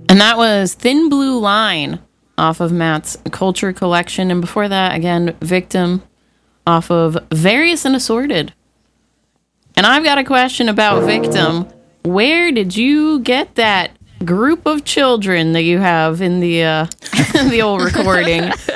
And that was Thin Blue Line off of Matt's Culture Collection. And before that, again, Victim off of Various and Assorted. And I've got a question about Victim. Where did you get that group of children that you have in the the old recording?